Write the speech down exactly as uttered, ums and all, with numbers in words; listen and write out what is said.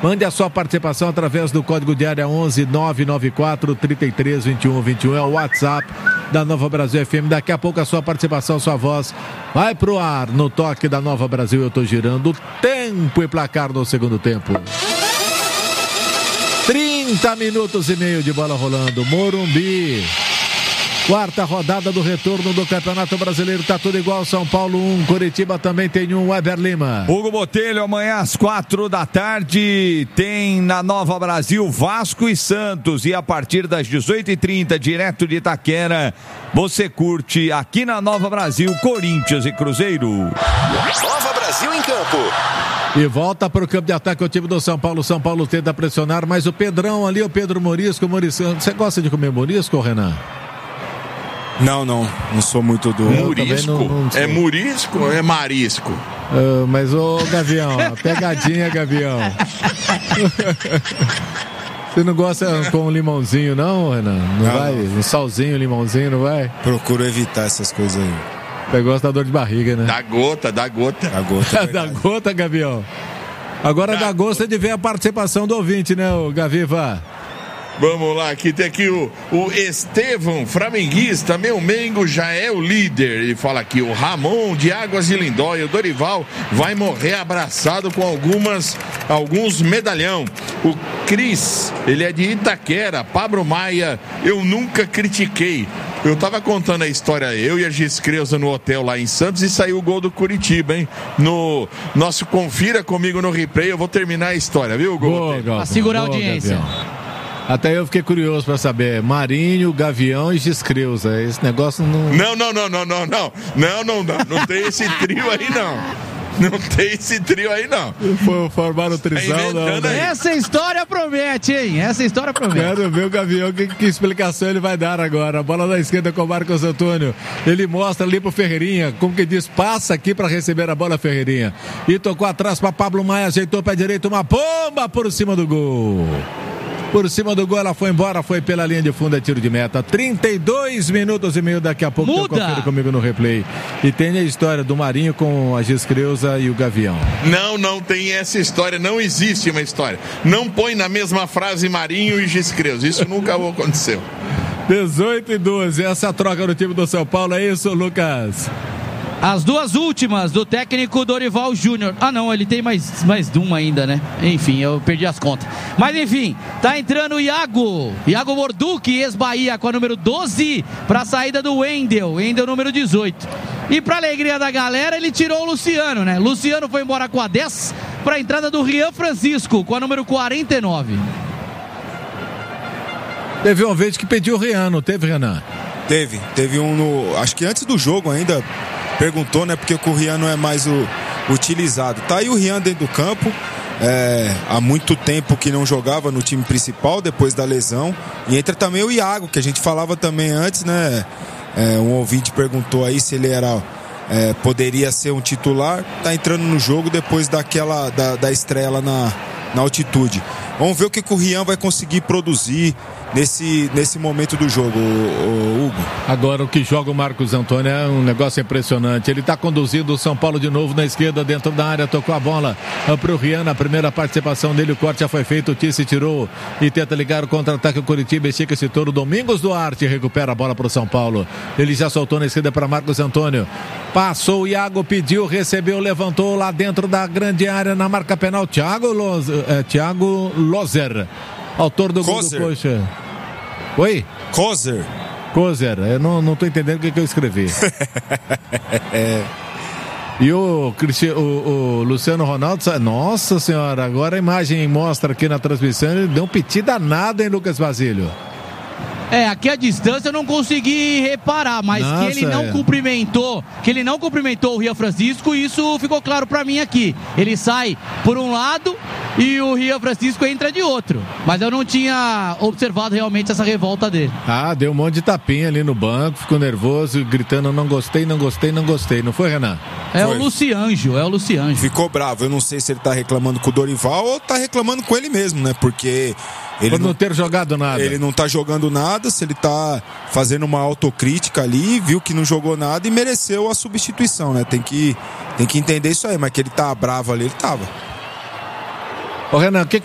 Mande a sua participação através do código de área onze nove nove quatro, trinta e três, vinte e um, vinte e um. É o WhatsApp da Nova Brasil F M. Daqui a pouco a sua participação, sua voz vai pro ar no toque da Nova Brasil. Eu tô girando tempo e placar no segundo tempo. trinta minutos e meio de bola rolando. Morumbi. Quarta rodada do retorno do Campeonato Brasileiro, tá tudo igual. São Paulo um, Curitiba também tem um. Weber Lima. Hugo Botelho, amanhã às quatro da tarde tem na Nova Brasil Vasco e Santos, e a partir das dezoito e trinta, direto de Itaquera, você curte aqui na Nova Brasil Corinthians e Cruzeiro. Nova Brasil em campo. E volta para o campo de ataque o time do São Paulo. São Paulo tenta pressionar, mas o Pedrão ali, o Pedro Morisco, Morisco. Você gosta de comer morisco, Renan? Não, não, não sou muito do... Murisco? Não, não é murisco ou é marisco? Uh, mas ô Gavião, pegadinha, Gavião. Você não gosta com um limãozinho não, Renan? Não, não vai? Um salzinho, limãozinho, não vai? Procuro evitar essas coisas aí. Você gosta da dor de barriga, né? Da gota, da gota. Da gota, da gota, Gavião. Agora da, da gota de ver a participação do ouvinte, né, o Gaviva? Vamos lá, aqui tem aqui o, o Estevão, flamenguista, meu Mengo já é o líder. Ele fala aqui, o Ramon de Águas de Lindóia, o Dorival vai morrer abraçado com algumas, alguns medalhão. O Cris, ele é de Itaquera. Pablo Maia, eu nunca critiquei. Eu tava contando a história, eu e a Gis Creuza no hotel lá em Santos, e saiu o gol do Curitiba, hein? No nosso Confira Comigo no Replay, eu vou terminar a história, viu, Gol? Pra segurar a audiência. Gavião. Até eu fiquei curioso pra saber, Marinho, Gavião e Gis Creuza, esse negócio não... Não, não, não, não, não, não, não, não, não, não tem esse trio aí não, não tem esse trio aí não. Formaram o trisal, não, né? Essa história promete, hein, essa história promete. Quero ver o Gavião, que, que explicação ele vai dar agora. A bola da esquerda com o Marcos Antônio, ele mostra ali pro Ferreirinha, como que diz, passa aqui pra receber a bola, Ferreirinha, e tocou atrás pra Pablo Maia, ajeitou o pé direito, uma bomba por cima do gol. Por cima do gol, ela foi embora, foi pela linha de fundo, é tiro de meta. trinta e dois minutos e meio, daqui a pouco eu confiro comigo no replay. E tem a história do Marinho com a Gis Creuza e o Gavião. Não, não tem essa história, não existe uma história. Não põe na mesma frase Marinho e Gis Creuza, isso nunca aconteceu. dezoito e doze, essa troca no time do São Paulo, é isso, Lucas? As duas últimas do técnico Dorival Júnior. Ah, não, ele tem mais, mais de uma ainda, né? Enfim, eu perdi as contas. Mas, enfim, tá entrando o Iago. Iago Morduque, ex-Bahia, com a número doze, pra saída do Wendel. Wendel, número dezoito. E pra alegria da galera, ele tirou o Luciano, né? Luciano foi embora com a dez, pra entrada do Rian Francisco, com a número quarenta e nove. Teve um vez que pediu o Rian, não teve, Renan? Teve, teve um no... Acho que antes do jogo ainda... Perguntou, né, porque o Rian não é mais o, utilizado. Tá aí o Rian dentro do campo, é, há muito tempo que não jogava no time principal, depois da lesão. E entra também o Iago, que a gente falava também antes, né? É, um ouvinte perguntou aí se ele era, é, poderia ser um titular. Tá entrando no jogo depois daquela, da, da estreia lá na, na altitude. Vamos ver o que, que o Rian vai conseguir produzir nesse, nesse momento do jogo, o, o Hugo. Agora o que joga o Marcos Antônio é um negócio impressionante. Ele está conduzindo o São Paulo de novo na esquerda, dentro da área, tocou a bola para o Rian. Na primeira participação dele, o corte já foi feito, o Tice tirou e tenta ligar o contra-ataque. O Curitiba estica esse touro. Domingos Duarte recupera a bola para o São Paulo. Ele já soltou na esquerda para Marcos Antônio. Passou o Iago, pediu, recebeu, levantou lá dentro da grande área na marca penal. Thiago Lozer, é, Thiago Lozer, autor do gol do Coxa. Oi? Kozer. Kozer, eu não, não tô entendendo o que, que eu escrevi. é. E o, o, o Luciano Ronaldo, nossa senhora, agora a imagem mostra aqui na transmissão, ele deu um piti danado, hein, Lucas Basílio? É, aqui a distância eu não consegui reparar, mas Nossa, que ele não é. cumprimentou, que ele não cumprimentou o Rian Francisco, isso ficou claro pra mim aqui. Ele sai por um lado e o Rian Francisco entra de outro, mas eu não tinha observado realmente essa revolta dele. Ah, deu um monte de tapinha ali no banco, ficou nervoso, gritando não gostei, não gostei, não gostei, não foi, Renan? É foi. o Lucianjo, é o Lucianjo. Ficou bravo, eu não sei se ele tá reclamando com o Dorival ou tá reclamando com ele mesmo, né, porque... Ele Por não, não ter jogado nada. Ele não tá jogando nada, se ele tá fazendo uma autocrítica ali, viu que não jogou nada e mereceu a substituição, né? Tem que, tem que entender isso aí, mas que ele tá bravo ali, ele tava. Ô Renan, o que